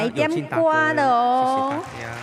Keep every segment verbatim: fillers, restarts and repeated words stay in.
来点歌了哦。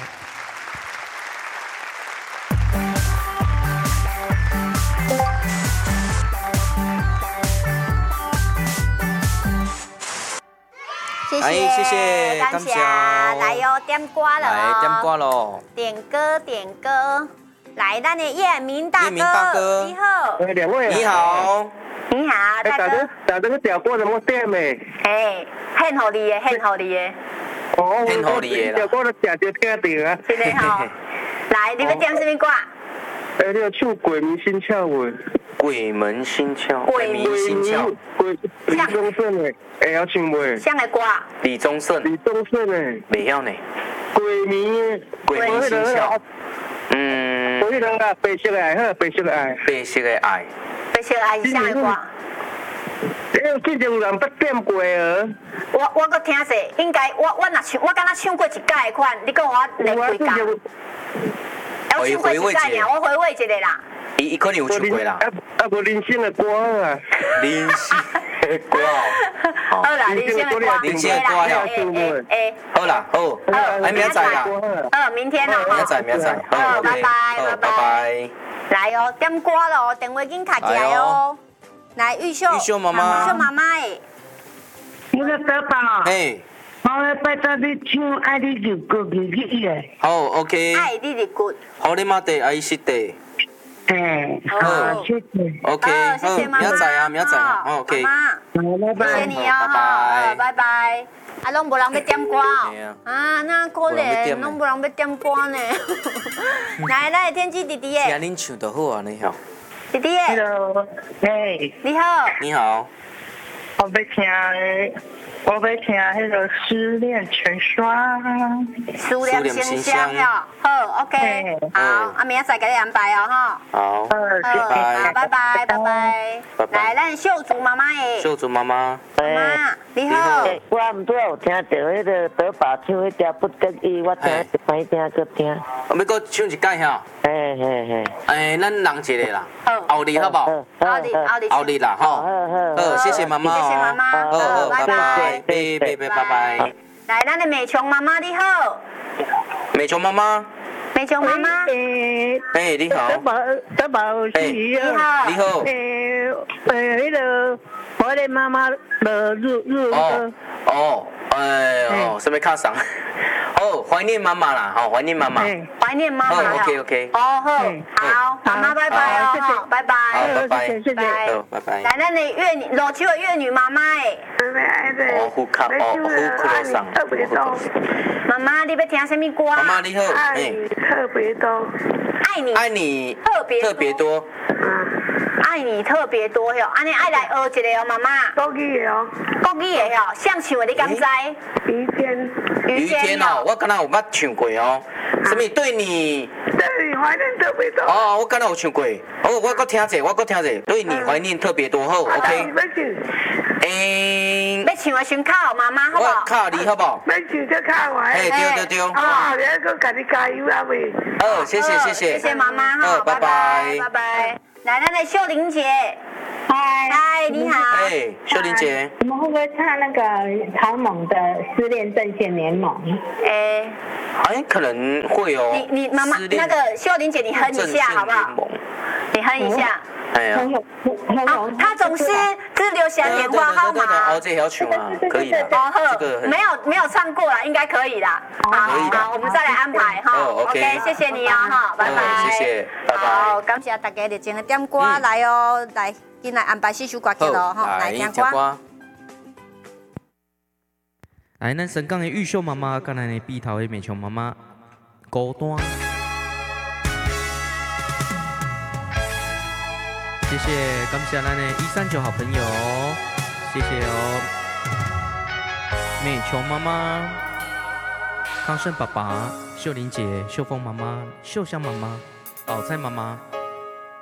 谢谢， 谢谢， 感谢，来哟，点歌了， 来点歌喽， 点歌点歌，来，咱的叶明大哥， 叶明大哥， 你好， 哎，两位， 你好， 你好，大哥， 打这个点歌怎么点的？ 哎，很好你的，很好你的， 哦， 很好你的啦， 点歌都点就听到啊， 真的吼，来，你要点什么歌？ 哎，你要唱《鬼迷心窍》喎。 鬼门心窍， 鬼迷心窍， 鬼李宗盛的，会晓唱袂？ 啥个歌？ 李宗盛， 李宗盛的， 袂晓呢。 鬼迷， 鬼迷心窍，嗯， 我迄个啊，白色的爱，好，白色的爱， 白色的爱， 白色的爱是啥个歌？ 哎，之前有人捌点过啊。 我我搁听者，应该我我若唱，我敢若唱过一届的款，你讲我练几届？我唱过一届尔，我回味一下啦。 伊伊可能有唱过啦。 啊啊，无人生的歌啊。 人生的歌哦。好啦，人生的歌， 人生的歌了。 诶， 好啦，好，哎，明仔啦。 呃，明天啦。 明仔，明仔。 好，拜拜，拜拜。 来哦，点歌咯，电话紧卡起来哦。来，玉秀。 玉秀妈妈。 玉秀妈妈诶。 那个德宝。 嘿。 我要拜托你唱《爱你如歌》日语诶。 好 ，OK。 爱你如歌。 好，你妈的爱惜的。 哎，好，谢谢。 OK， 谢谢妈妈。 明仔啊，明仔啊 ，OK。 妈妈，谢谢你哦，好，拜拜。啊，拢无人要点歌哦。啊，那可怜，拢无人要点歌呢。来，咱的天机弟弟耶。 听恁唱就好啊，你好。 弟弟耶。 Hello，嘿。 你好。 你好。 我要听。我要听迄个《失恋成双》， 思念心香哟。好 ，OK， 好，啊，明仔载给你安排哦，哈。 好， 拜拜，拜拜，拜拜。来，咱秀竹妈妈诶。 秀竹妈妈。 妈妈，你好。 我毋对有听到迄个德宝唱迄条不得已，我听一摆听搁听。 我要搁唱一届哈。 嘿嘿嘿。 诶，咱人一个啦。后日好不好？ 后日，后日。 后日啦，吼。好，谢谢妈妈。 谢谢妈妈。 好好，拜拜。拜拜拜拜拜。 来，咱的美琼妈妈你好。 美琼妈妈。 美琼妈妈。 哎，你好。 德宝，德宝是。 你好。 你好。 诶，诶，迄个我的妈妈的日日哦哦，哎哦，什么卡上？哦，怀念妈妈啦，好，怀念妈妈。 怀念妈妈。 哦 ，OK OK。 哦好，好，妈妈拜拜哦，好，拜拜。 好，拜拜， 谢谢， 好，拜拜。 来，咱的粤女罗秋的粤女妈妈诶。 哦，呼卡，哦，呼库罗上。 特别多。 妈妈，你要听什么歌？ 妈妈你好， 哎，特别多。 爱你。 爱你。 特别特别多。 爱你特别多哟，安尼爱来学一个哦，妈妈。 国语的哦。 国语的哦，像唱的你敢知？ 于天。 于天哦，我刚才有捌唱过哦。什么对你？ 对你怀念特别多。 哦，我刚才有唱过。哦，我搁听者，我搁听者，对你怀念特别多，好 ，OK。诶。 要唱的先靠妈妈，好不好？ 我靠你，好不好？ 要唱就靠我。 哎，对对对。 啊，你还搁家己加油啊喂。 哦，谢谢谢谢。 谢谢妈妈哈，拜拜拜拜。来，咱的秀玲姐。嗨，嗨，你好。 哎，秀玲姐。 我们会不会唱那个草蜢的《失恋阵线联盟》？ 哎， 哎，可能会哦。 你你妈妈那个秀玲姐，你哼一下好不好？你哼一下。 哎呀。 好，他总是只留下电话号码。 哦，这也要唱啊，可以的。 哦呵，没有没有唱过啦，应该可以啦。好，好，我们再来安排哈。OK， 谢谢你哦哈，拜拜。 谢谢，拜拜。 好，感谢大家热情的点歌来哦，来。进来安排四首歌曲咯，吼，来听歌。 来，咱神港的玉秀妈妈，跟咱的碧桃的美琼妈妈，孤单。谢谢，感谢咱的一三九好朋友，谢谢哦。美琼妈妈、康胜爸爸、秀玲姐、秀凤妈妈、秀香妈妈、宝菜妈妈。